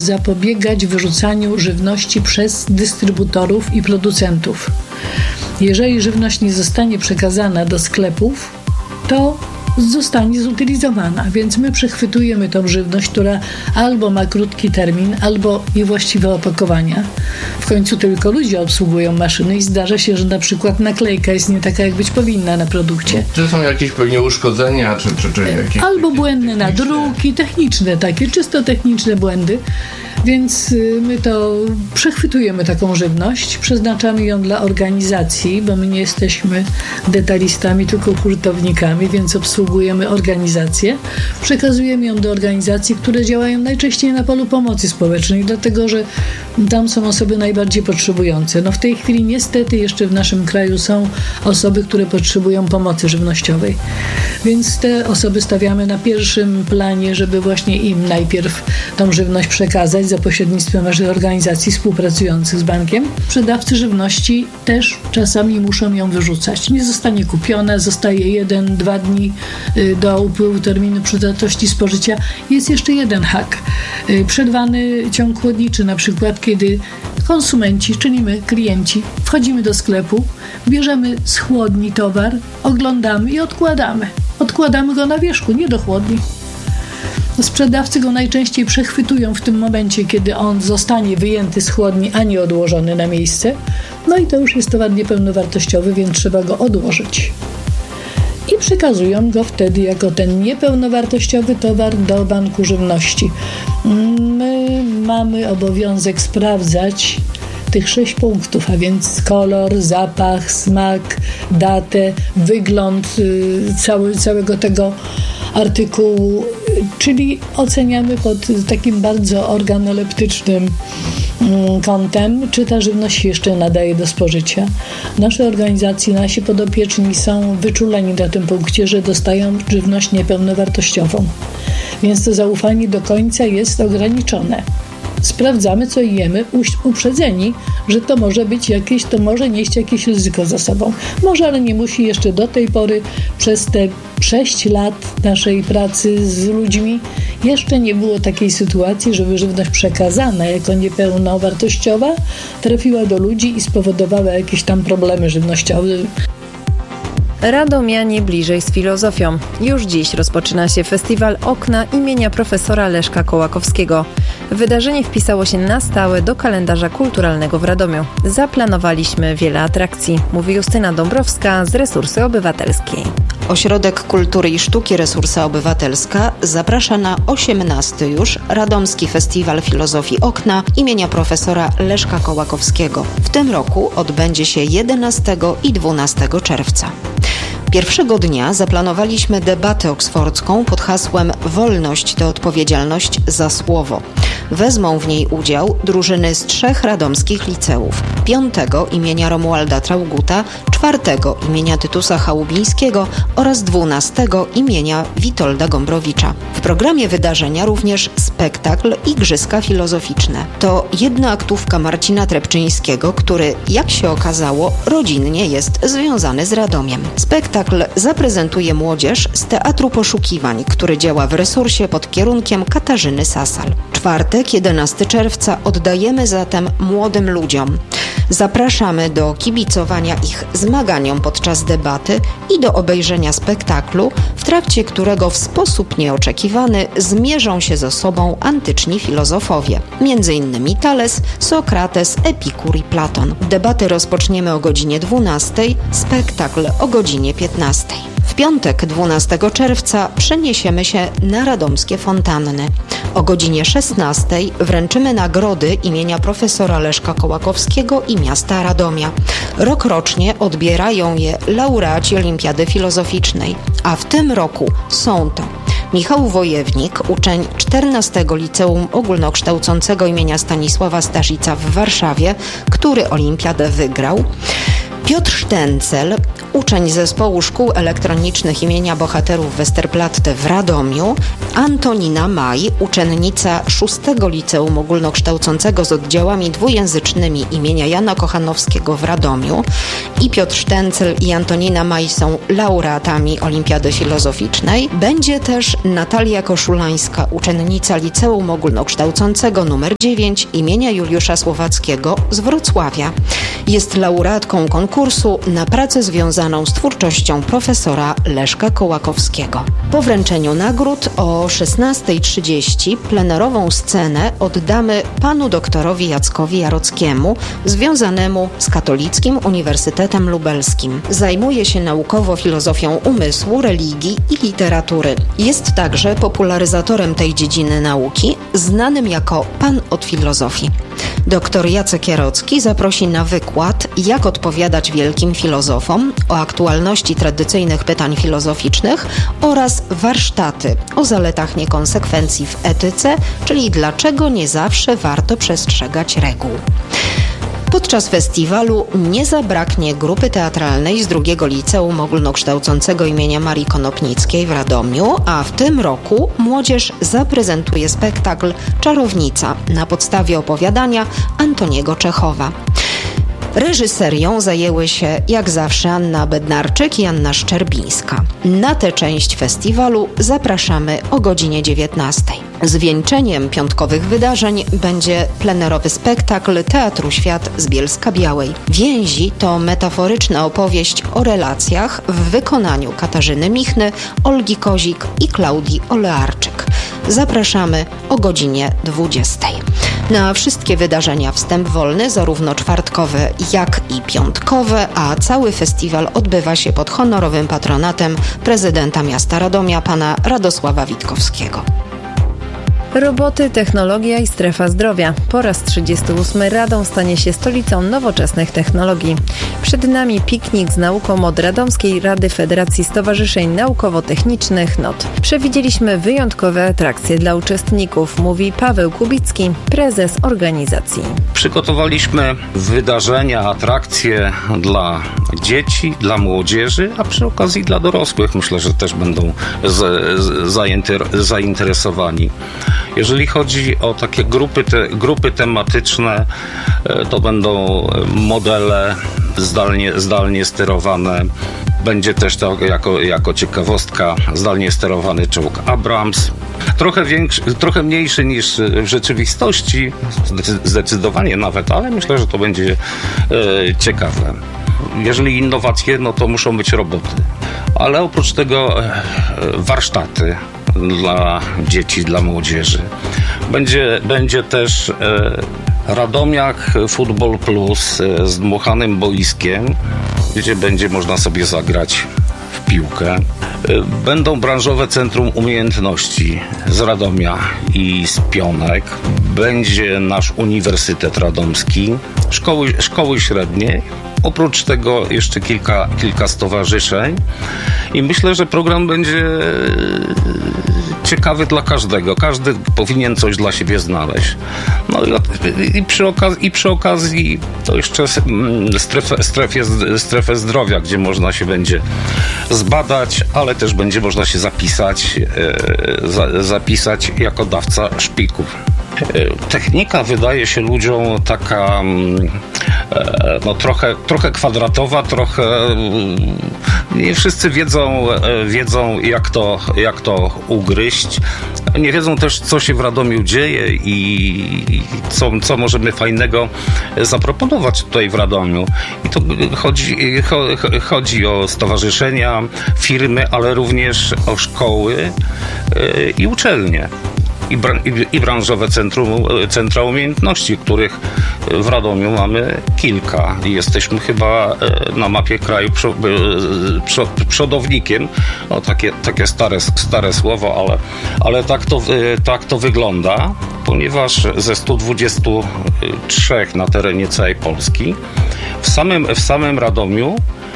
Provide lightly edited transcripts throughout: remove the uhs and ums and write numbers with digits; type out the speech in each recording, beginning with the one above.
zapobiegać wyrzucaniu żywności przez dystrybutorów i producentów. Jeżeli żywność nie zostanie przekazana do sklepów, to zostanie zutylizowana, więc my przechwytujemy tą żywność, która albo ma krótki termin, albo niewłaściwe opakowania. W końcu tylko ludzie obsługują maszyny i zdarza się, że na przykład naklejka jest nie taka, jak być powinna na produkcie. Czy są jakieś pewnie uszkodzenia, czy jakieś... Albo błędne nadruki, techniczne takie, czysto techniczne błędy. Więc my to przechwytujemy taką żywność, przeznaczamy ją dla organizacji, bo my nie jesteśmy detalistami, tylko hurtownikami, więc obsługujemy organizacje. Przekazujemy ją do organizacji, które działają najczęściej na polu pomocy społecznej, dlatego że tam są osoby najbardziej potrzebujące. No w tej chwili niestety jeszcze w naszym kraju są osoby, które potrzebują pomocy żywnościowej. Więc te osoby stawiamy na pierwszym planie, żeby właśnie im najpierw tą żywność przekazać za pośrednictwem naszych organizacji współpracujących z bankiem. Sprzedawcy żywności też czasami muszą ją wyrzucać. Nie zostanie kupiona, zostaje 1-2 dni do upływu terminu przydatności spożycia. Jest jeszcze jeden hak. Przerwany ciąg chłodniczy, na przykład kiedy konsumenci, czyli my, klienci, wchodzimy do sklepu, bierzemy z chłodni towar, oglądamy i odkładamy. Odkładamy go na wierzchu, nie do chłodni. Sprzedawcy go najczęściej przechwytują w tym momencie, kiedy on zostanie wyjęty z chłodni, a nie odłożony na miejsce. No i to już jest towar niepełnowartościowy, więc trzeba go odłożyć. I przekazują go wtedy jako ten niepełnowartościowy towar do banku żywności. My mamy obowiązek sprawdzać tych 6 punktów, a więc kolor, zapach, smak, datę, wygląd całego tego artykułu, czyli oceniamy pod takim bardzo organoleptycznym kątem, czy ta żywność się jeszcze nadaje do spożycia. Nasze organizacje, nasi podopieczni są wyczuleni na tym punkcie, że dostają żywność niepełnowartościową. Więc to zaufanie do końca jest ograniczone. Sprawdzamy, co jemy, uprzedzeni, że to może być jakieś, to może nieść jakieś ryzyko za sobą. Może, ale nie musi. Jeszcze do tej pory przez te 6 lat naszej pracy z ludźmi jeszcze nie było takiej sytuacji, żeby żywność przekazana jako niepełnowartościowa trafiła do ludzi i spowodowała jakieś tam problemy żywnościowe. Radomianie bliżej z filozofią. Już dziś rozpoczyna się festiwal Okna imienia profesora Leszka Kołakowskiego. Wydarzenie wpisało się na stałe do kalendarza kulturalnego w Radomiu. Zaplanowaliśmy wiele atrakcji, mówi Justyna Dąbrowska z Resursy Obywatelskiej. Ośrodek Kultury i Sztuki Resursa Obywatelska zaprasza na 18. już Radomski Festiwal Filozofii Okna imienia profesora Leszka Kołakowskiego. W tym roku odbędzie się 11 i 12 czerwca. Pierwszego dnia zaplanowaliśmy debatę oksfordzką pod hasłem Wolność to odpowiedzialność za słowo. Wezmą w niej udział drużyny z 3 radomskich liceów. 5 imienia Romualda Traugutta, 4 imienia Tytusa Chałubińskiego oraz 12 imienia Witolda Gombrowicza. W programie wydarzenia również spektakl Igrzyska Filozoficzne. To jednoaktówka Marcina Trepczyńskiego, który, jak się okazało, rodzinnie jest związany z Radomiem. Spektakl zaprezentuje młodzież z Teatru Poszukiwań, który działa w Resursie pod kierunkiem Katarzyny Sasal. Czwartek, 11 czerwca oddajemy zatem młodym ludziom. Zapraszamy do kibicowania ich zmaganiom podczas debaty i do obejrzenia spektaklu, w trakcie którego w sposób nieoczekiwany zmierzą się ze sobą antyczni filozofowie, m.in. Tales, Sokrates, Epikur i Platon. Debatę rozpoczniemy o godzinie 12, spektakl o godzinie 15. W piątek 12 czerwca przeniesiemy się na radomskie fontanny. O godzinie 16 wręczymy nagrody imienia profesora Leszka Kołakowskiego i miasta Radomia. Rokrocznie odbierają je laureaci Olimpiady Filozoficznej, a w tym roku są to Michał Wojewnik, uczeń 14 Liceum Ogólnokształcącego imienia Stanisława Staszica w Warszawie, który olimpiadę wygrał, Piotr Sztencel, uczeń zespołu szkół elektronicznych imienia bohaterów Westerplatte w Radomiu, Antonina Maj, uczennica 6. Liceum Ogólnokształcącego z oddziałami dwujęzycznymi imienia Jana Kochanowskiego w Radomiu, i Piotr Sztencel i Antonina Maj są laureatami Olimpiady Filozoficznej. Będzie też Natalia Koszulańska, uczennica Liceum Ogólnokształcącego nr 9 imienia Juliusza Słowackiego z Wrocławia. Jest laureatką konkursu na pracę związaną z twórczością profesora Leszka Kołakowskiego. Po wręczeniu nagród o 16:30 plenerową scenę oddamy panu doktorowi Jackowi Jarockiemu, związanemu z Katolickim Uniwersytetem Lubelskim. Zajmuje się naukowo filozofią umysłu, religii i literatury. Jest także popularyzatorem tej dziedziny nauki, znanym jako pan od filozofii. Dr Jacek Jarocki zaprosi na wykład Jak odpowiadać wielkim filozofom, o aktualności tradycyjnych pytań filozoficznych oraz warsztaty o zaletach niekonsekwencji w etyce, czyli dlaczego nie zawsze warto przestrzegać reguł. Podczas festiwalu nie zabraknie grupy teatralnej z II Liceum Ogólnokształcącego imienia Marii Konopnickiej w Radomiu, a w tym roku młodzież zaprezentuje spektakl Czarownica na podstawie opowiadania Antoniego Czechowa. Reżyserią zajęły się jak zawsze Anna Bednarczyk i Anna Szczerbińska. Na tę część festiwalu zapraszamy o godzinie 19:00. Zwieńczeniem piątkowych wydarzeń będzie plenerowy spektakl Teatru Świat z Bielska-Białej. Więzi to metaforyczna opowieść o relacjach w wykonaniu Katarzyny Michny, Olgi Kozik i Klaudii Olearczyk. Zapraszamy o godzinie 20:00. Na wszystkie wydarzenia wstęp wolny, zarówno czwartkowe, jak i piątkowe, a cały festiwal odbywa się pod honorowym patronatem prezydenta miasta Radomia, pana Radosława Witkowskiego. Roboty, technologia i strefa zdrowia. Po raz 38 Radom stanie się stolicą nowoczesnych technologii. Przed nami piknik z nauką od Radomskiej Rady Federacji Stowarzyszeń Naukowo-Technicznych NOT. Przewidzieliśmy wyjątkowe atrakcje dla uczestników, mówi Paweł Kubicki, prezes organizacji. Przygotowaliśmy wydarzenia, atrakcje dla dzieci, dla młodzieży, a przy okazji dla dorosłych. Myślę, że też będą zainteresowani. Jeżeli chodzi o takie grupy tematyczne, to będą modele zdalnie sterowane. Będzie też to jako ciekawostka zdalnie sterowany czołg Abrams. Trochę mniejszy niż w rzeczywistości, zdecydowanie nawet, ale myślę, że to będzie ciekawe. Jeżeli innowacje, no to muszą być roboty. Ale oprócz tego warsztaty dla dzieci, dla młodzieży. Będzie też Radomiak Football Plus z dmuchanym boiskiem, gdzie będzie można sobie zagrać w piłkę. Będą branżowe centrum umiejętności z Radomia i z Pionek. Będzie nasz Uniwersytet Radomski, szkoły średnie. Oprócz tego jeszcze kilka stowarzyszeń i myślę, że program będzie ciekawy dla każdego. Każdy powinien coś dla siebie znaleźć. No i przy okazji to jeszcze strefę zdrowia, gdzie można się będzie zbadać, ale też będzie można się zapisać jako dawca szpików. Technika wydaje się ludziom taka trochę kwadratowa, nie wszyscy wiedzą jak to ugryźć. Nie wiedzą też, co się w Radomiu dzieje i co możemy fajnego zaproponować tutaj w Radomiu. I to chodzi o stowarzyszenia, firmy, ale również o szkoły i uczelnie. I branżowe centra umiejętności, których w Radomiu mamy kilka. I jesteśmy chyba na mapie kraju przodownikiem. No, takie stare słowo, ale tak to wygląda, ponieważ ze 123 na terenie całej Polski w samym Radomiu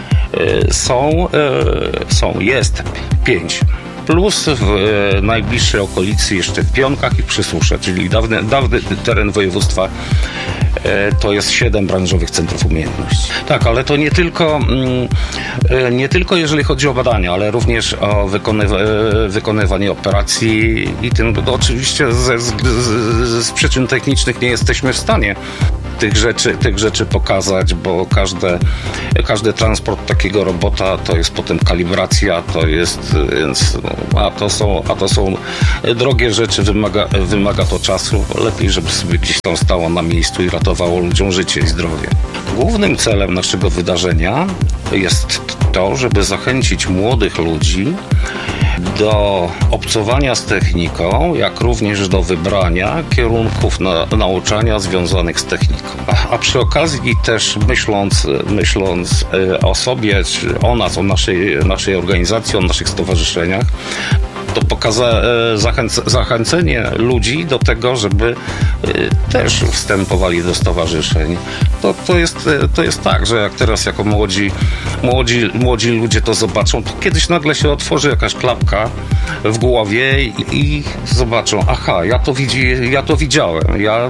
jest 5. Plus w najbliższej okolicy jeszcze w Pionkach i w Przysusze, czyli dawny teren województwa to jest 7 branżowych centrów umiejętności. Tak, ale to nie tylko jeżeli chodzi o badania, ale również o wykonywanie operacji i tym, bo oczywiście z przyczyn technicznych nie jesteśmy w stanie tych rzeczy pokazać, bo każdy transport takiego robota to jest potem kalibracja, to jest, więc, a to są drogie rzeczy, wymaga to czasu. Lepiej, żeby sobie gdzieś tam stało na miejscu i ratowało ludziom życie i zdrowie. Głównym celem naszego wydarzenia jest to, żeby zachęcić młodych ludzi do obcowania z techniką, jak również do wybrania kierunków nauczania związanych z techniką. A przy okazji też myśląc o sobie, o nas, o naszej organizacji, o naszych stowarzyszeniach, to zachęcenie ludzi do tego, żeby też wstępowali do stowarzyszeń. To jest tak, że jak teraz jako młodzi ludzie to zobaczą, to kiedyś nagle się otworzy jakaś klapka w głowie i zobaczą, aha, ja to widziałem,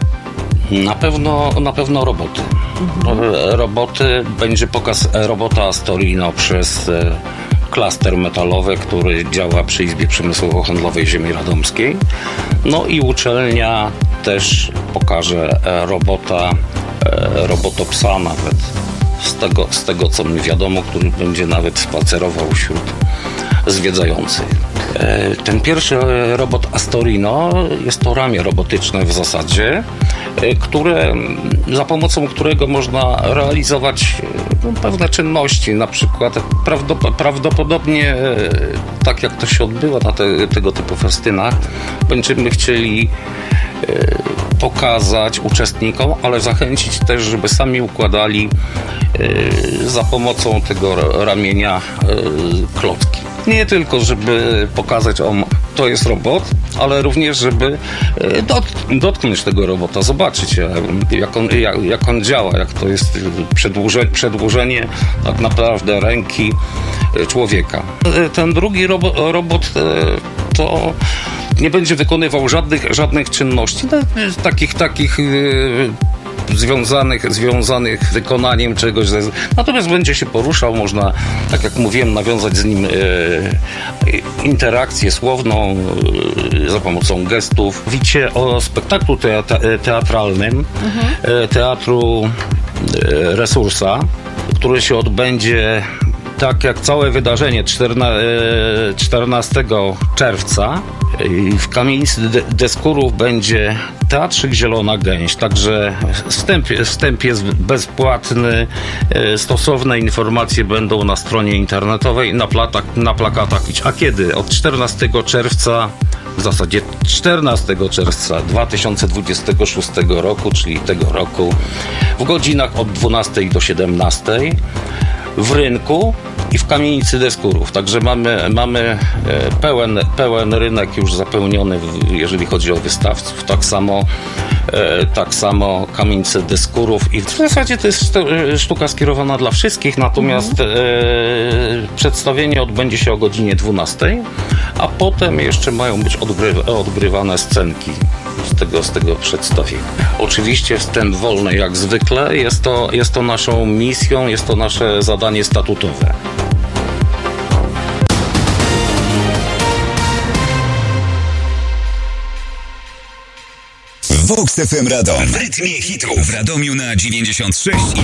na pewno roboty. Roboty, będzie pokaz robota Astorino przez klaster metalowy, który działa przy Izbie Przemysłowo-Handlowej Ziemi Radomskiej. No i uczelnia też pokaże robotopsa nawet z tego co mi wiadomo, który będzie nawet spacerował wśród zwiedzających. Ten pierwszy robot Astorino jest to ramię robotyczne w zasadzie, za pomocą którego można realizować pewne czynności, na przykład prawdopodobnie tak jak to się odbywa na tego typu festynach, będziemy chcieli pokazać uczestnikom, ale zachęcić też, żeby sami układali za pomocą tego ramienia klocki. Nie tylko, żeby pokazać, to jest robot, ale również, żeby dotknąć tego robota, zobaczyć, jak on działa, jak to jest przedłużenie tak naprawdę ręki człowieka. Ten drugi robot to nie będzie wykonywał żadnych czynności, takich związanych z wykonaniem czegoś. Natomiast będzie się poruszał, można, tak jak mówiłem, nawiązać z nim interakcję słowną za pomocą gestów. Mówicie o spektaklu teatralnym Teatru Resursa, który się odbędzie tak jak całe wydarzenie 14 czerwca. W Kamienicy Deskurów będzie Teatrzyk Zielona Gęś, także wstęp jest bezpłatny. Stosowne informacje będą na stronie internetowej, na plakatach. A kiedy? Od 14 czerwca, w zasadzie 14 czerwca 2026 roku, czyli tego roku, w godzinach od 12 do 17 w Rynku i w Kamienicy Deskurów. Także mamy pełen rynek już zapełniony, jeżeli chodzi o wystawców. Tak samo Kamienice Deskurów i w zasadzie to jest sztuka skierowana dla wszystkich, natomiast przedstawienie odbędzie się o godzinie 12, a potem jeszcze mają być odgrywane scenki z tego przedstawienia. Oczywiście wstęp wolny jak zwykle, jest to naszą misją, jest to nasze zadanie statutowe. Vox FM Radom. W rytmie hitów w Radomiu na 96,9.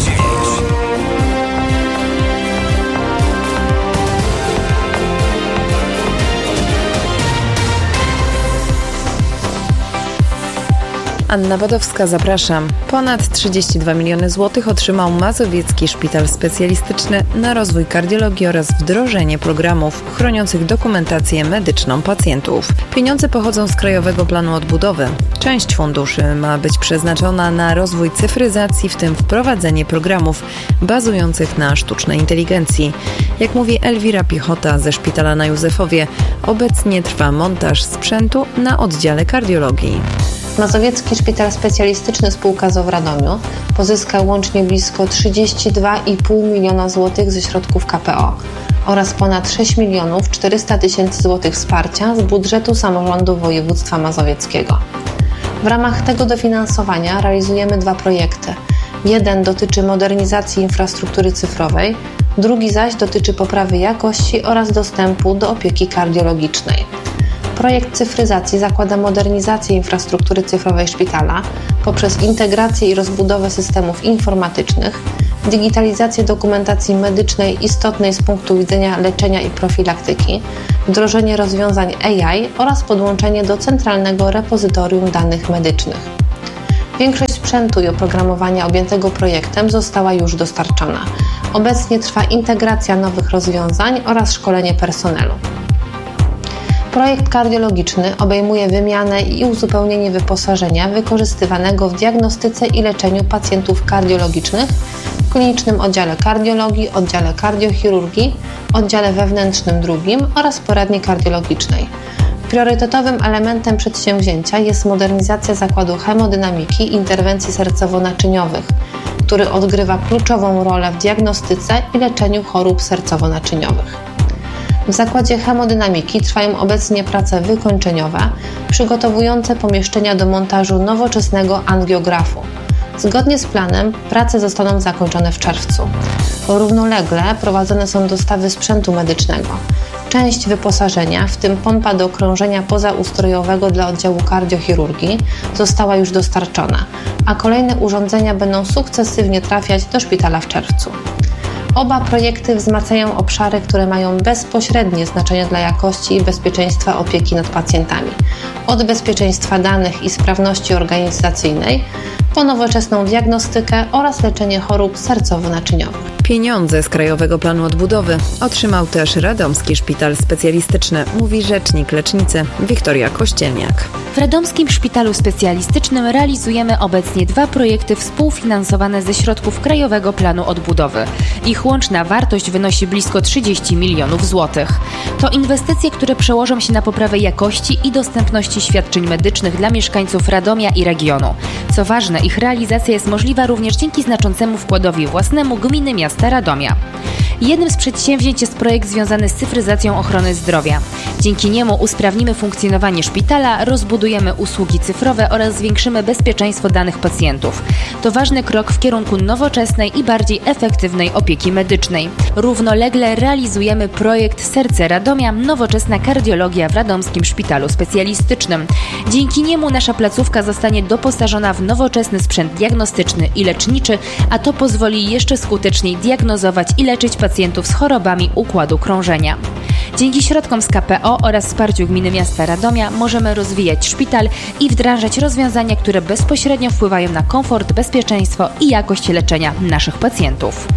Anna Wadowska, zapraszam. Ponad 32 miliony złotych otrzymał Mazowiecki Szpital Specjalistyczny na rozwój kardiologii oraz wdrożenie programów chroniących dokumentację medyczną pacjentów. Pieniądze pochodzą z Krajowego Planu Odbudowy. Część funduszy ma być przeznaczona na rozwój cyfryzacji, w tym wprowadzenie programów bazujących na sztucznej inteligencji. Jak mówi Elwira Piechota ze szpitala na Józefowie, obecnie trwa montaż sprzętu na oddziale kardiologii. Mazowiecki Szpital Specjalistyczny spółka z Radomiu pozyskał łącznie blisko 32,5 miliona złotych ze środków KPO oraz ponad 6 milionów 400 tysięcy złotych wsparcia z budżetu samorządu województwa mazowieckiego. W ramach tego dofinansowania realizujemy 2 projekty. Jeden dotyczy modernizacji infrastruktury cyfrowej, drugi zaś dotyczy poprawy jakości oraz dostępu do opieki kardiologicznej. Projekt cyfryzacji zakłada modernizację infrastruktury cyfrowej szpitala poprzez integrację i rozbudowę systemów informatycznych, digitalizację dokumentacji medycznej istotnej z punktu widzenia leczenia i profilaktyki, wdrożenie rozwiązań AI oraz podłączenie do centralnego repozytorium danych medycznych. Większość sprzętu i oprogramowania objętego projektem została już dostarczona. Obecnie trwa integracja nowych rozwiązań oraz szkolenie personelu. Projekt kardiologiczny obejmuje wymianę i uzupełnienie wyposażenia wykorzystywanego w diagnostyce i leczeniu pacjentów kardiologicznych w klinicznym oddziale kardiologii, oddziale kardiochirurgii, oddziale wewnętrznym II oraz poradni kardiologicznej. Priorytetowym elementem przedsięwzięcia jest modernizacja Zakładu Hemodynamiki i Interwencji Sercowo-Naczyniowych, który odgrywa kluczową rolę w diagnostyce i leczeniu chorób sercowo-naczyniowych. W Zakładzie Hemodynamiki trwają obecnie prace wykończeniowe, przygotowujące pomieszczenia do montażu nowoczesnego angiografu. Zgodnie z planem prace zostaną zakończone w czerwcu. Równolegle prowadzone są dostawy sprzętu medycznego. Część wyposażenia, w tym pompa do krążenia pozaustrojowego dla oddziału kardiochirurgii, została już dostarczona, a kolejne urządzenia będą sukcesywnie trafiać do szpitala w czerwcu. Oba projekty wzmacniają obszary, które mają bezpośrednie znaczenie dla jakości i bezpieczeństwa opieki nad pacjentami. Od bezpieczeństwa danych i sprawności organizacyjnej po nowoczesną diagnostykę oraz leczenie chorób sercowo-naczyniowych. Pieniądze z Krajowego Planu Odbudowy otrzymał też Radomski Szpital Specjalistyczny, mówi rzecznik lecznicy Wiktoria Kościelniak. W Radomskim Szpitalu Specjalistycznym realizujemy obecnie 2 projekty współfinansowane ze środków Krajowego Planu Odbudowy. Ich łączna wartość wynosi blisko 30 milionów złotych. To inwestycje, które przełożą się na poprawę jakości i dostępności świadczeń medycznych dla mieszkańców Radomia i regionu. Co ważne, ich realizacja jest możliwa również dzięki znaczącemu wkładowi własnemu gminy miasta Radomia. Jednym z przedsięwzięć jest projekt związany z cyfryzacją ochrony zdrowia. Dzięki niemu usprawnimy funkcjonowanie szpitala, rozbudujemy usługi cyfrowe oraz zwiększymy bezpieczeństwo danych pacjentów. To ważny krok w kierunku nowoczesnej i bardziej efektywnej opieki medycznej. Równolegle realizujemy projekt Serce Radomia – Nowoczesna kardiologia w Radomskim Szpitalu Specjalistycznym. Dzięki niemu nasza placówka zostanie doposażona w nowoczesny sprzęt diagnostyczny i leczniczy, a to pozwoli jeszcze skuteczniej diagnozować i leczyć pacjentów z chorobami układu krążenia. Dzięki środkom z KPO oraz wsparciu Gminy Miasta Radomia możemy rozwijać szpital i wdrażać rozwiązania, które bezpośrednio wpływają na komfort, bezpieczeństwo i jakość leczenia naszych pacjentów.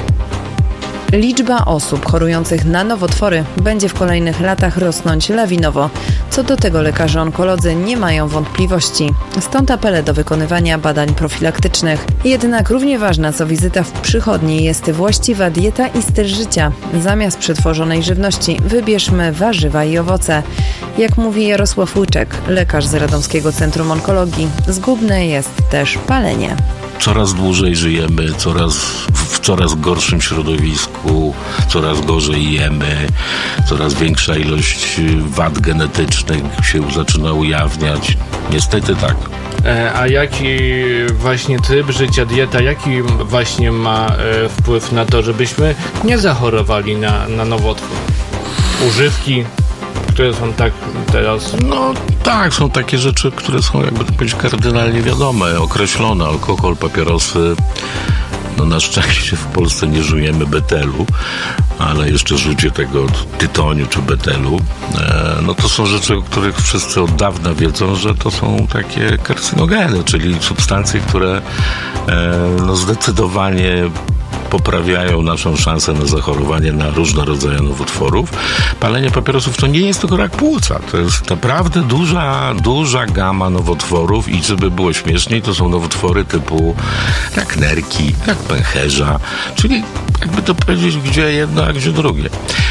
Liczba osób chorujących na nowotwory będzie w kolejnych latach rosnąć lawinowo. Co do tego lekarze onkolodzy nie mają wątpliwości. Stąd apele do wykonywania badań profilaktycznych. Jednak równie ważna co wizyta w przychodni jest właściwa dieta i styl życia. Zamiast przetworzonej żywności wybierzmy warzywa i owoce. Jak mówi Jarosław Łyczek, lekarz z Radomskiego Centrum Onkologii, zgubne jest też palenie. Coraz dłużej żyjemy, w coraz gorszym środowisku, coraz gorzej jemy, coraz większa ilość wad genetycznych się zaczyna ujawniać. Niestety tak. A jaki właśnie tryb życia, dieta, jaki właśnie ma wpływ na to, żebyśmy nie zachorowali na nowotwór? Używki, które są tak teraz... No tak, są takie rzeczy, które są, jakby to powiedzieć, kardynalnie wiadome, określone. Alkohol, papierosy. No na szczęście w Polsce nie żujemy betelu, ale jeszcze rzucie tego tytoniu czy betelu. No to są rzeczy, o których wszyscy od dawna wiedzą, że to są takie karcynogeny, czyli substancje, które no zdecydowanie poprawiają naszą szansę na zachorowanie na różne rodzaje nowotworów. Palenie papierosów to nie jest tylko rak płuca. To jest naprawdę duża gama nowotworów i żeby było śmieszniej, to są nowotwory typu rak nerki, rak pęcherza, czyli jakby to powiedzieć, gdzie jedno, a gdzie drugie.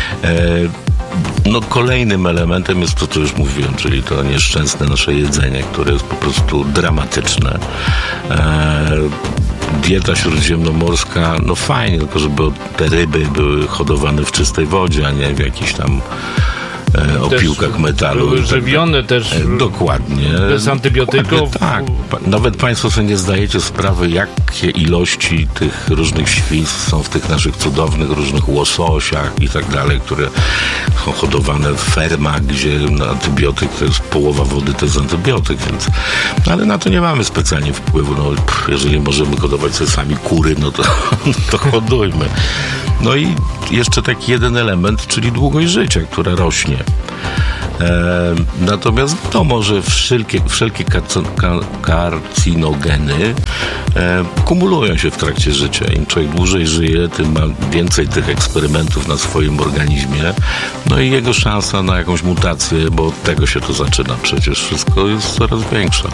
No kolejnym elementem jest to, co już mówiłem, czyli to nieszczęsne nasze jedzenie, które jest po prostu dramatyczne. Dieta śródziemnomorska, no fajnie, tylko żeby te ryby były hodowane w czystej wodzie, a nie w jakichś tam o piłkach metalu. Były żywione też. Dokładnie. Bez antybiotyków. Tak. Nawet Państwo sobie nie zdajecie sprawy, jakie ilości tych różnych świństw są w tych naszych cudownych różnych łososiach i tak dalej, które są hodowane w fermach, gdzie antybiotyk to jest połowa wody, to jest antybiotyk, więc ale na to nie mamy specjalnie wpływu. No, jeżeli możemy hodować sobie sami kury, no to hodujmy. No i jeszcze taki jeden element, czyli długość życia, która rośnie. Natomiast wiadomo, że wszelkie karcinogeny kumulują się w trakcie życia. Im człowiek dłużej żyje, tym ma więcej tych eksperymentów na swoim organizmie. No i jego szansa na jakąś mutację, bo od tego się to zaczyna przecież, wszystko jest coraz większa.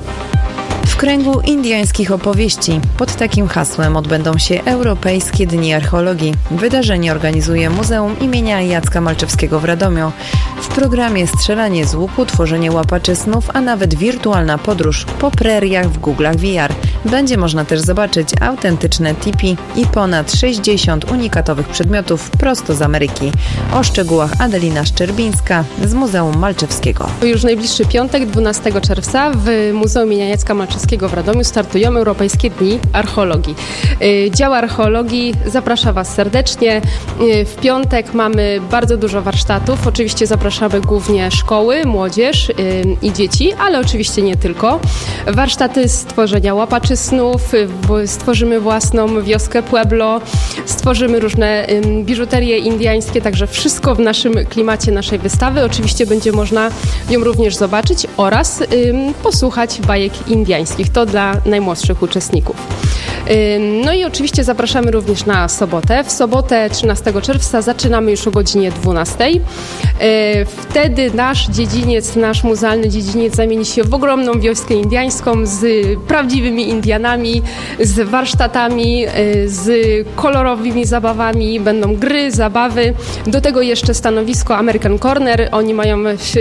W kręgu indiańskich opowieści pod takim hasłem odbędą się Europejskie Dni Archeologii. Wydarzenie organizuje Muzeum imienia Jacka Malczewskiego w Radomiu. W programie strzelanie z łuku, tworzenie łapaczy snów, a nawet wirtualna podróż po preriach w Google'ach VR. Będzie można też zobaczyć autentyczne tipi i ponad 60 unikatowych przedmiotów prosto z Ameryki. O szczegółach Adelina Szczerbińska z Muzeum Malczewskiego. Już najbliższy piątek, 12 czerwca w Muzeum imienia Jacka Malczewskiego w Radomiu startują Europejskie Dni Archeologii. Dział Archeologii zaprasza Was serdecznie. W piątek mamy bardzo dużo warsztatów. Oczywiście zapraszamy głównie szkoły, młodzież i dzieci, ale oczywiście nie tylko. Warsztaty stworzenia łapaczy snów, stworzymy własną wioskę Pueblo, stworzymy różne biżuterie indiańskie, także wszystko w naszym klimacie naszej wystawy. Oczywiście będzie można ją również zobaczyć oraz posłuchać bajek indiańskich. To dla najmłodszych uczestników. No i oczywiście zapraszamy również na sobotę. W sobotę 13 czerwca zaczynamy już o godzinie 12. Wtedy nasz muzealny dziedziniec zamieni się w ogromną wioskę indiańską z prawdziwymi Indianami, z warsztatami, z kolorowymi zabawami. Będą gry, zabawy. Do tego jeszcze stanowisko American Corner. Oni mają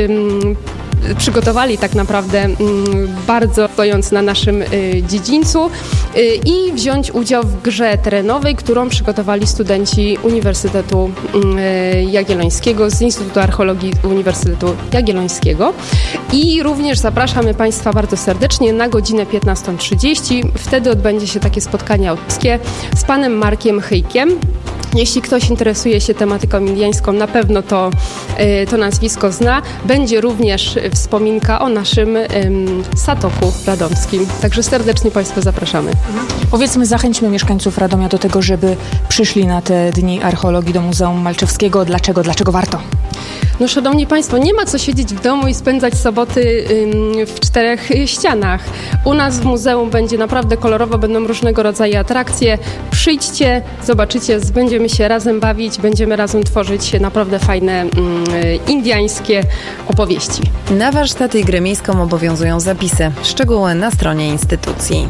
przygotowali tak naprawdę bardzo stojąc na naszym dziedzińcu i wziąć udział w grze terenowej, którą przygotowali studenci Uniwersytetu Jagiellońskiego z Instytutu Archeologii Uniwersytetu Jagiellońskiego. I również zapraszamy Państwa bardzo serdecznie na godzinę 15:30. Wtedy odbędzie się takie spotkanie autorskie z panem Markiem Hyjkiem. Jeśli ktoś interesuje się tematyką indiańską, na pewno to nazwisko zna. Będzie również wspominka o naszym Satoku radomskim. Także serdecznie Państwa zapraszamy. Powiedzmy, zachęćmy mieszkańców Radomia do tego, żeby przyszli na te Dni Archeologii do Muzeum Malczewskiego. Dlaczego warto? No, szanowni Państwo, nie ma co siedzieć w domu i spędzać soboty w czterech ścianach. U nas w muzeum będzie naprawdę kolorowo, będą różnego rodzaju atrakcje. Przyjdźcie, zobaczycie, będziemy się razem bawić, będziemy razem tworzyć naprawdę fajne indiańskie opowieści. Na warsztaty i grę miejską obowiązują zapisy. Szczegóły na stronie instytucji.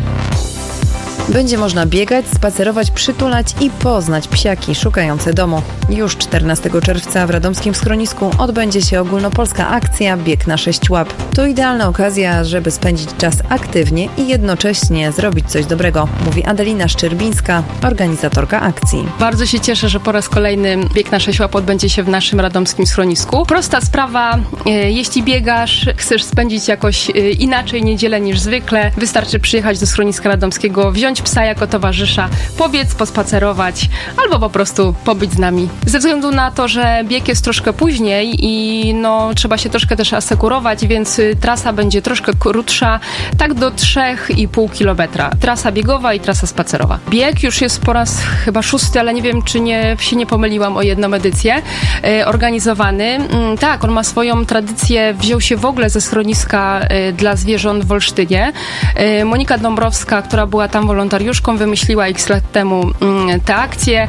Będzie można biegać, spacerować, przytulać i poznać psiaki szukające domu. Już 14 czerwca w radomskim schronisku odbędzie się ogólnopolska akcja Bieg na 6 łap. To idealna okazja, żeby spędzić czas aktywnie i jednocześnie zrobić coś dobrego, mówi Adelina Szczerbińska, organizatorka akcji. Bardzo się cieszę, że po raz kolejny Bieg na 6 łap odbędzie się w naszym radomskim schronisku. Prosta sprawa, jeśli biegasz, chcesz spędzić jakoś inaczej niedzielę niż zwykle, wystarczy przyjechać do schroniska radomskiego, wziąć psa jako towarzysza, pobiec, pospacerować albo po prostu pobyć z nami. Ze względu na to, że bieg jest troszkę później i trzeba się troszkę też asekurować, więc trasa będzie troszkę krótsza, tak do 3,5 km. Trasa biegowa i trasa spacerowa. Bieg już jest po raz chyba 6, ale nie wiem, czy się nie pomyliłam o jedną edycję, organizowany. Tak, on ma swoją tradycję, wziął się w ogóle ze schroniska dla zwierząt w Olsztynie. Monika Dąbrowska, która była tam wolontariuszką, wymyśliła x lat temu tę akcję.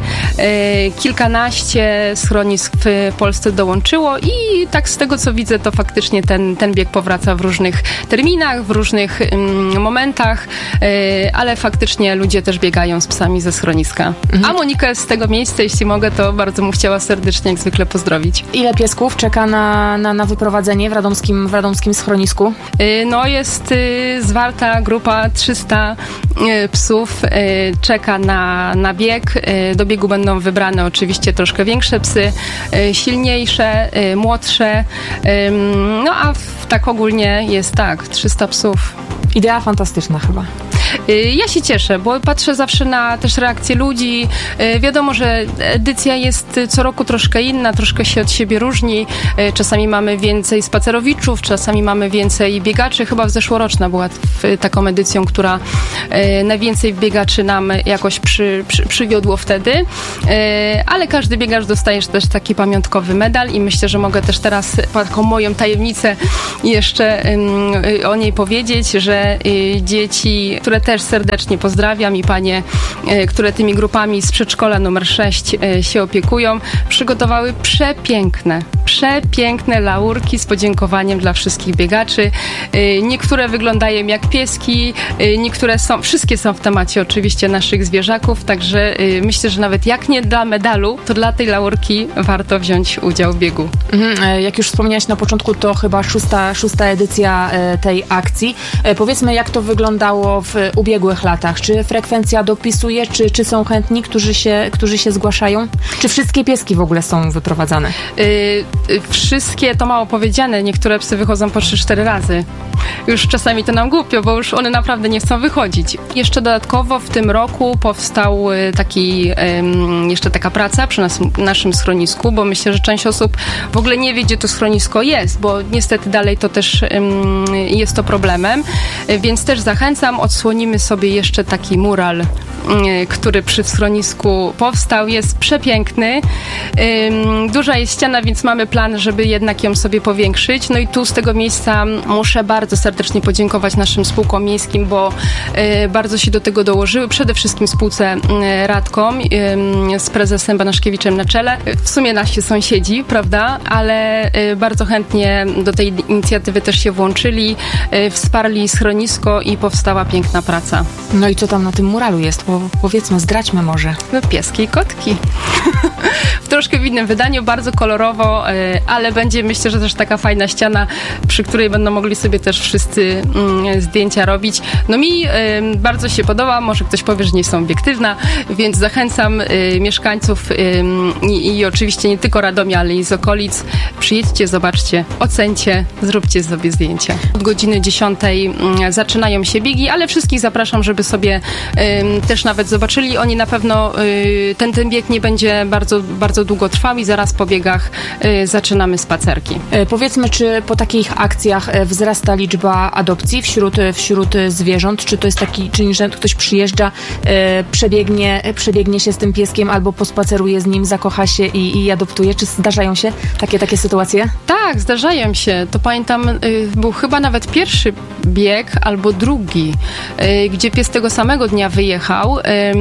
Kilkanaście schronisk w Polsce dołączyło i tak z tego, co widzę, to faktycznie ten bieg powraca w różnych terminach, w różnych momentach, ale faktycznie ludzie też biegają z psami ze schroniska. A Monikę z tego miejsca, jeśli mogę, to bardzo mu chciała serdecznie, jak zwykle, pozdrowić. Ile piesków czeka na wyprowadzenie w radomskim schronisku? Jest zwarta grupa 300 psów czeka na bieg. Do biegu będą wybrane oczywiście troszkę większe psy, silniejsze, młodsze. No a tak ogólnie jest 300 psów. Idea fantastyczna chyba. Ja się cieszę, bo patrzę zawsze na też reakcje ludzi. Wiadomo, że edycja jest co roku troszkę inna, troszkę się od siebie różni. Czasami mamy więcej spacerowiczów, czasami mamy więcej biegaczy. Chyba zeszłoroczna była taką edycją, która najwięcej biegaczy nam jakoś przywiodło wtedy. Ale każdy biegacz dostaje też taki pamiątkowy medal i myślę, że mogę też teraz taką moją tajemnicę jeszcze o niej powiedzieć, że dzieci, które też serdecznie pozdrawiam i panie, które tymi grupami z przedszkola numer 6 się opiekują, przygotowały przepiękne laurki z podziękowaniem dla wszystkich biegaczy. Niektóre wyglądają jak pieski, wszystkie są w temacie oczywiście naszych zwierzaków, także myślę, że nawet jak nie dla medalu, to dla tej laurki warto wziąć udział w biegu. Jak już wspomniałaś na początku, to chyba szósta edycja tej akcji. Powiedzmy, jak to wyglądało w ubiegłych latach? Czy frekwencja dopisuje? Czy są chętni, którzy się zgłaszają? Czy wszystkie pieski w ogóle są wyprowadzane? Wszystkie to mało powiedziane. Niektóre psy wychodzą po 3-4 razy. Już czasami to nam głupio, bo już one naprawdę nie chcą wychodzić. Jeszcze dodatkowo w tym roku powstał jeszcze taka praca przy naszym schronisku, bo myślę, że część osób w ogóle nie wie, gdzie to schronisko jest, bo niestety dalej to też jest to problemem. Więc też zachęcam, odsłonimy sobie jeszcze taki mural, który przy schronisku powstał. Jest przepiękny. Duża jest ściana, więc mamy plan, żeby jednak ją sobie powiększyć. No i tu z tego miejsca muszę bardzo serdecznie podziękować naszym spółkom miejskim, bo bardzo się do tego dołożyły. Przede wszystkim spółce Radkom z prezesem Banaszkiewiczem na czele. W sumie nasi sąsiedzi, prawda? Ale bardzo chętnie do tej inicjatywy też się włączyli, wsparli schronisko i powstała piękna praca. No i co tam na tym muralu jest? Powiedzmy, zdradźmy może. No pieski i kotki. W troszkę w innym wydaniu, bardzo kolorowo, ale będzie, myślę, że też taka fajna ściana, przy której będą mogli sobie też wszyscy zdjęcia robić. No mi bardzo się podoba, może ktoś powie, że nie są obiektywna, więc zachęcam mieszkańców i oczywiście nie tylko Radomia, ale i z okolic. Przyjedźcie, zobaczcie, ocencie, zróbcie sobie zdjęcia. Od godziny 10 zaczynają się biegi, ale wszystkich zapraszam, żeby sobie też nawet zobaczyli. Oni na pewno, ten bieg nie będzie bardzo, bardzo długo trwał i zaraz po biegach zaczynamy spacerki. Powiedzmy, czy po takich akcjach wzrasta liczba adopcji wśród zwierząt? Czy to jest taki czyn, że ktoś przyjeżdża, przebiegnie się z tym pieskiem albo pospaceruje z nim, zakocha się i adoptuje? Czy zdarzają się takie sytuacje? Tak, zdarzają się. To pamiętam, był chyba nawet pierwszy bieg albo drugi, gdzie pies tego samego dnia wyjechał,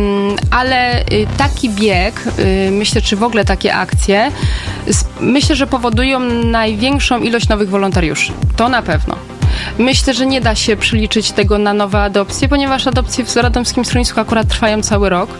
ale taki bieg, myślę, czy w ogóle takie akcje, myślę, że powodują największą ilość nowych wolontariuszy. To na pewno. Myślę, że nie da się przeliczyć tego na nowe adopcje, ponieważ adopcje w radomskim schronisku akurat trwają cały rok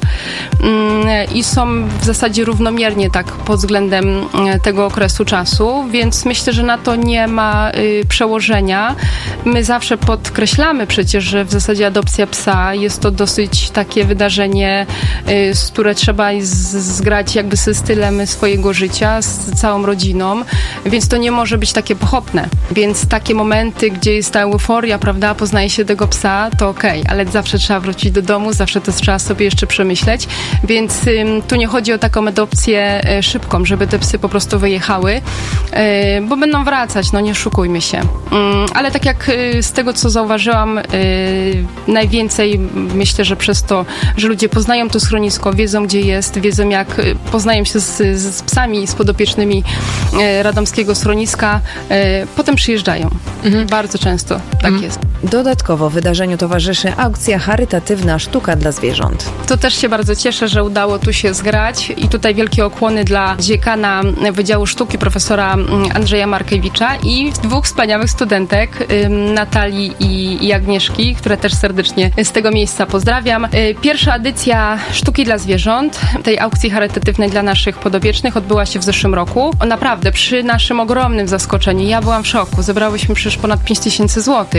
i są w zasadzie równomiernie tak pod względem tego okresu czasu, więc myślę, że na to nie ma przełożenia. My zawsze podkreślamy przecież, że w zasadzie adopcja psa jest to dosyć takie wydarzenie, które trzeba zgrać jakby ze stylem swojego życia, z całą rodziną, więc to nie może być takie pochopne. Więc takie momenty, gdzie jest ta euforia, prawda, poznaje się tego psa, to okej, ale zawsze trzeba wrócić do domu, zawsze to trzeba sobie jeszcze przemyśleć, więc tu nie chodzi o taką adopcję szybką, żeby te psy po prostu wyjechały, bo będą wracać, no nie oszukujmy się. Ale tak jak z tego, co zauważyłam, najwięcej myślę, że przez to, że ludzie poznają to schronisko, wiedzą, gdzie jest, wiedzą, jak poznają się z psami, z podopiecznymi radomskiego schroniska, potem przyjeżdżają. Bardzo często tak jest. Dodatkowo wydarzeniu towarzyszy aukcja charytatywna Sztuka dla zwierząt. To też się bardzo cieszę, że udało tu się zgrać i tutaj wielkie okłony dla dziekana Wydziału Sztuki profesora Andrzeja Markiewicza i 2 wspaniałych studentek, Natalii i Agnieszki, które też serdecznie z tego miejsca pozdrawiam. Pierwsza edycja Sztuki dla zwierząt, tej aukcji charytatywnej dla naszych podobiecznych odbyła się w zeszłym roku. Naprawdę, przy naszym ogromnym zaskoczeniu, ja byłam w szoku. Zebrałyśmy przecież ponad 5000 złotych, gdzie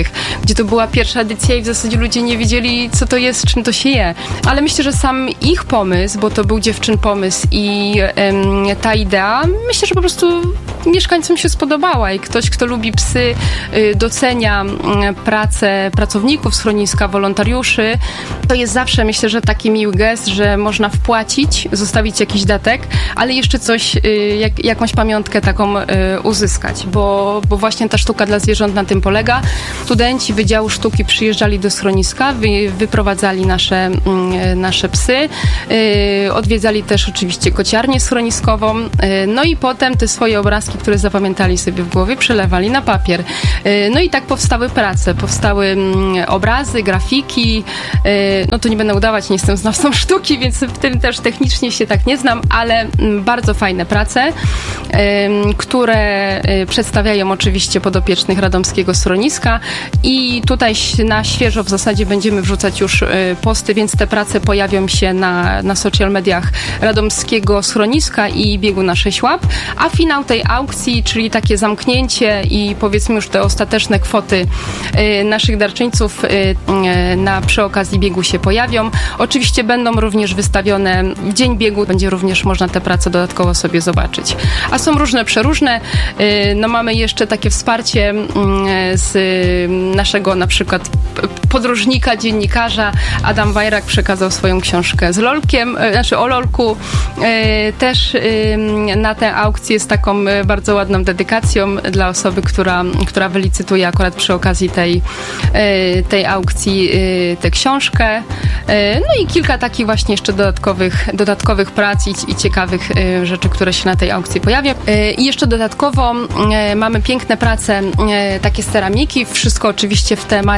gdzie to była pierwsza edycja i w zasadzie ludzie nie wiedzieli, co to jest, czym to się je. Ale myślę, że sam ich pomysł, bo to był dziewczyn pomysł i ta idea, myślę, że po prostu mieszkańcom się spodobała i ktoś, kto lubi psy, docenia pracę pracowników schroniska, wolontariuszy, to jest zawsze, myślę, że taki miły gest, że można wpłacić, zostawić jakiś datek, ale jeszcze coś, jakąś pamiątkę taką uzyskać, bo właśnie ta sztuka dla zwierząt na tym polega. Studenci Wydziału Sztuki przyjeżdżali do schroniska, wyprowadzali nasze psy, odwiedzali też oczywiście kociarnię schroniskową, no i potem te swoje obrazki, które zapamiętali sobie w głowie, przelewali na papier. No i tak powstały prace, powstały obrazy, grafiki. No to nie będę udawać, nie jestem znawcą sztuki, więc w tym też technicznie się tak nie znam, ale bardzo fajne prace, które przedstawiają oczywiście podopiecznych radomskiego schroniska i tutaj na świeżo w zasadzie będziemy wrzucać już posty, więc te prace pojawią się na social mediach radomskiego schroniska i biegu na 6 łap, a finał tej aukcji, czyli takie zamknięcie i powiedzmy już te ostateczne kwoty naszych darczyńców przy okazji biegu się pojawią. Oczywiście będą również wystawione w dzień biegu, będzie również można te prace dodatkowo sobie zobaczyć. A są różne, przeróżne. No mamy jeszcze takie wsparcie z naszego na przykład podróżnika, dziennikarza. Adam Wajrak przekazał swoją książkę z Lolkiem, o Lolku. Też na tę aukcję z taką bardzo ładną dedykacją dla osoby, która wylicytuje akurat przy okazji tej aukcji tę książkę. No i kilka takich właśnie jeszcze dodatkowych prac i ciekawych rzeczy, które się na tej aukcji pojawią. I jeszcze dodatkowo mamy piękne prace takie z ceramiki, wszystko oczywiście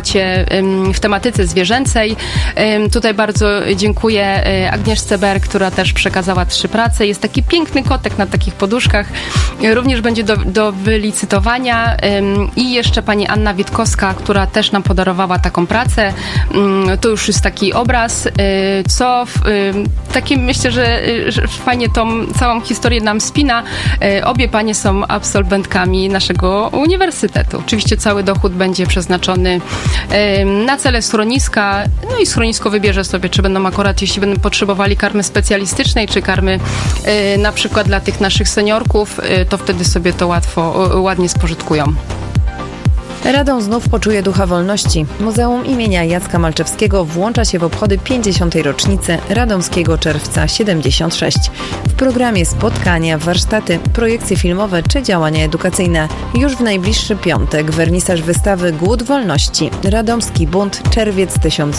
w tematyce zwierzęcej. Tutaj bardzo dziękuję Agnieszce Ber, która też przekazała 3 prace. Jest taki piękny kotek na takich poduszkach. Również będzie do wylicytowania i jeszcze pani Anna Witkowska, która też nam podarowała taką pracę. To już jest taki obraz, co takim myślę, że fajnie tą całą historię nam spina. Obie panie są absolwentkami naszego uniwersytetu. Oczywiście cały dochód będzie przeznaczony na cele schroniska, no i schronisko wybierze sobie, czy będą akurat, jeśli będą potrzebowali karmy specjalistycznej, czy karmy na przykład dla tych naszych seniorków, to wtedy sobie to ładnie spożytkują. Radom znów poczuje ducha wolności. Muzeum imienia Jacka Malczewskiego włącza się w obchody 50. rocznicy Radomskiego Czerwca 76. W programie spotkania, warsztaty, projekcje filmowe czy działania edukacyjne. Już w najbliższy piątek wernisaż wystawy Głód Wolności. Radomski Bunt, czerwiec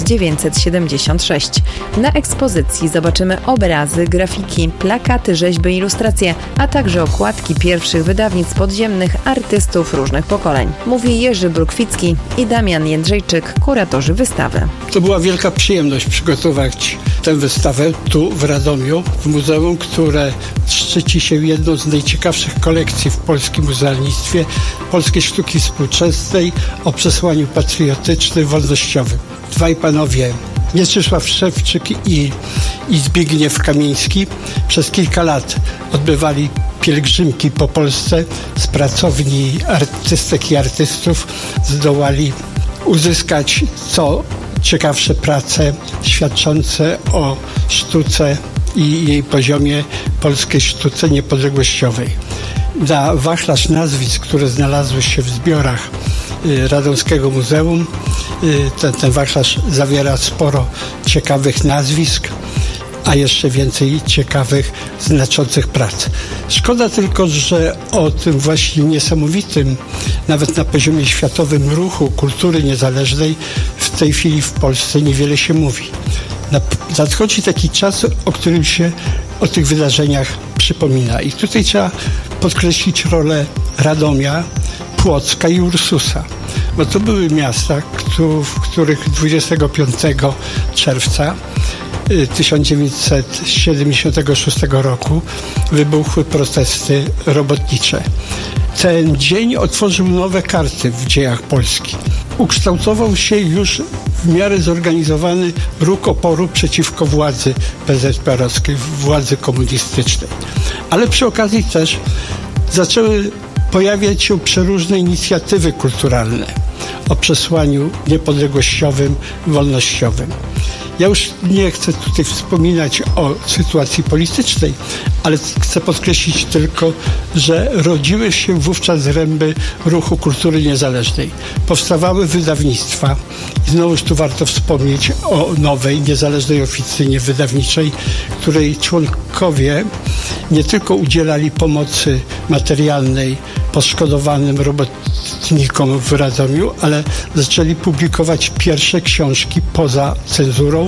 1976. Na ekspozycji zobaczymy obrazy, grafiki, plakaty, rzeźby, ilustracje, a także okładki pierwszych wydawnictw podziemnych artystów różnych pokoleń. Mówi Jerzy Brukwicki i Damian Jędrzejczyk, kuratorzy wystawy. To była wielka przyjemność przygotować tę wystawę tu w Radomiu, w muzeum, które szczyci się jedną z najciekawszych kolekcji w polskim muzealnictwie polskiej sztuki współczesnej o przesłaniu patriotycznym, wolnościowym. Dwaj panowie, Mieczysław Szewczyk i Zbigniew Kamieński, przez kilka lat odbywali pielgrzymki po Polsce. Z pracowni artystek i artystów zdołali uzyskać co ciekawsze prace świadczące o sztuce i jej poziomie polskiej sztuce niepodległościowej. Na wachlarz nazwisk, które znalazły się w zbiorach Radomskiego Muzeum, ten wachlarz zawiera sporo ciekawych nazwisk, a jeszcze więcej ciekawych, znaczących prac. Szkoda tylko, że o tym właśnie niesamowitym, nawet na poziomie światowym, ruchu kultury niezależnej w tej chwili w Polsce niewiele się mówi. Nadchodzi taki czas, o którym się o tych wydarzeniach przypomina. I tutaj trzeba podkreślić rolę Radomia, Płocka i Ursusa. Bo to były miasta, w których 25 czerwca 1976 roku wybuchły protesty robotnicze. Ten dzień otworzył nowe karty w dziejach Polski. Ukształtował się już w miarę zorganizowany ruch oporu przeciwko władzy PZPR-owskiej, władzy komunistycznej. Ale przy okazji też zaczęły pojawiać się przeróżne inicjatywy kulturalne. o przesłaniu niepodległościowym, wolnościowym. Ja już nie chcę tutaj wspominać o sytuacji politycznej, ale chcę podkreślić tylko, że rodziły się wówczas zręby ruchu kultury niezależnej. Powstawały wydawnictwa i znowuż tu warto wspomnieć o nowej, niezależnej oficynie wydawniczej, której członkowie nie tylko udzielali pomocy materialnej poszkodowanym robotnikom w Radomiu, ale zaczęli publikować pierwsze książki poza cenzurą,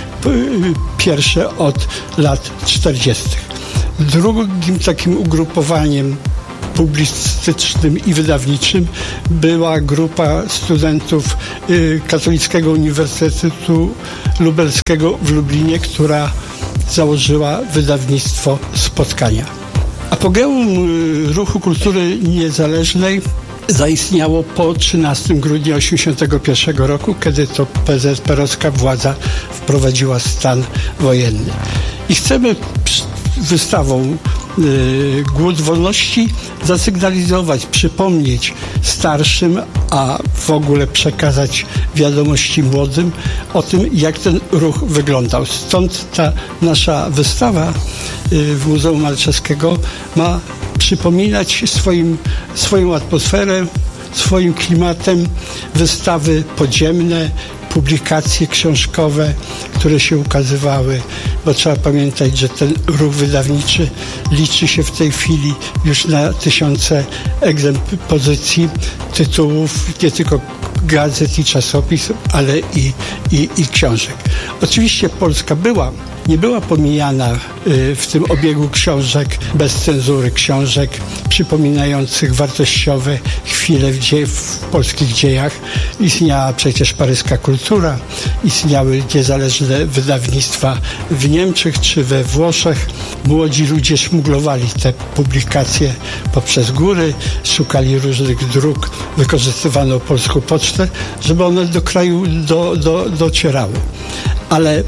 pierwsze od lat 40. Drugim takim ugrupowaniem publicystycznym i wydawniczym była grupa studentów Katolickiego Uniwersytetu Lubelskiego w Lublinie, która założyła wydawnictwo Spotkania. Apogeum ruchu kultury niezależnej zaistniało po 13 grudnia 1981 roku, kiedy to PZPR-owska władza wprowadziła stan wojenny. I chcemy wystawą Głód Wolności zasygnalizować, przypomnieć starszym, a w ogóle przekazać wiadomości młodym o tym, jak ten ruch wyglądał. Stąd ta nasza wystawa w Muzeum Malczewskiego ma przypominać swoją atmosferę, swoim klimatem wystawy podziemne, publikacje książkowe, które się ukazywały, bo trzeba pamiętać, że ten ruch wydawniczy liczy się w tej chwili już na tysiące pozycji, tytułów, nie tylko gazet i czasopism, ale i książek. Oczywiście Polska nie była pomijana w tym obiegu książek bez cenzury, książek przypominających wartościowe chwile w polskich dziejach. Istniała przecież paryska kultura, istniały niezależne wydawnictwa w Niemczech czy we Włoszech. Młodzi ludzie szmuglowali te publikacje poprzez góry, szukali różnych dróg, wykorzystywano polską pocztę, żeby one do kraju docierały. Ale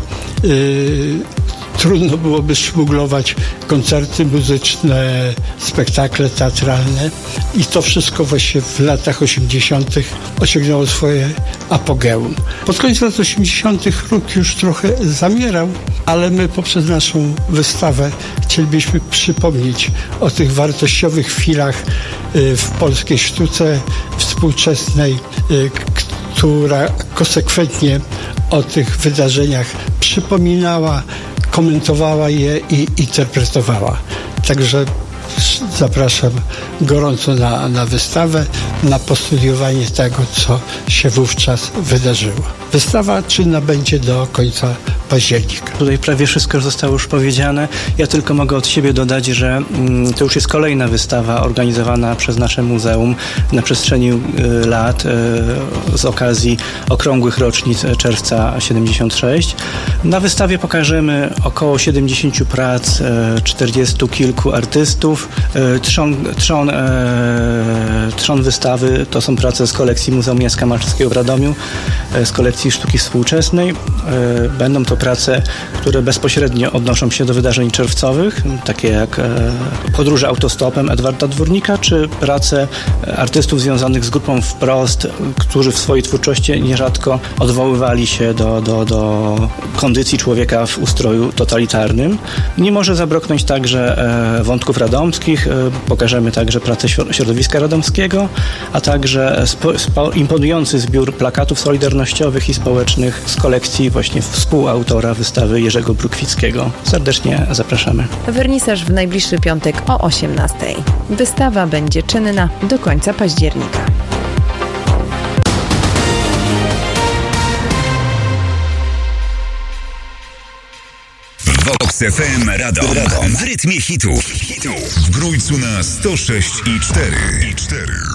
trudno byłoby szmuglować koncerty muzyczne, spektakle teatralne i to wszystko właśnie w latach 80. osiągnęło swoje apogeum. Pod koniec lat 80. ruch już trochę zamierał, ale my poprzez naszą wystawę chcielibyśmy przypomnieć o tych wartościowych chwilach w polskiej sztuce współczesnej, która konsekwentnie o tych wydarzeniach przypominała, komentowała je i interpretowała. Także zapraszam gorąco na wystawę, na postudiowanie tego, co się wówczas wydarzyło. Wystawa czynna będzie do końca października. Tutaj prawie wszystko zostało już powiedziane. Ja tylko mogę od siebie dodać, że to już jest kolejna wystawa organizowana przez nasze muzeum na przestrzeni lat z okazji okrągłych rocznic czerwca 76. Na wystawie pokażemy około 70 prac, 40 kilku artystów. Trzon wystawy to są prace z kolekcji Muzeum Jacka Malczewskiego w Radomiu, z kolekcji sztuki współczesnej. Będą to prace, które bezpośrednio odnoszą się do wydarzeń czerwcowych, takie jak Podróże autostopem Edwarda Dwórnika, czy prace artystów związanych z grupą Wprost, którzy w swojej twórczości nierzadko odwoływali się do kondycji człowieka w ustroju totalitarnym. Nie może zabraknąć także wątków radomskich. Pokażemy także pracę środowiska radomskiego, a także imponujący zbiór plakatów solidarnościowych i społecznych z kolekcji właśnie współautora wystawy Jerzego Brukwickiego. Serdecznie zapraszamy. Wernisaż w najbliższy piątek o 18:00. Wystawa będzie czynna do końca października. Vox FM Radom. W rytmie hitów. W Grójcu na 106,4.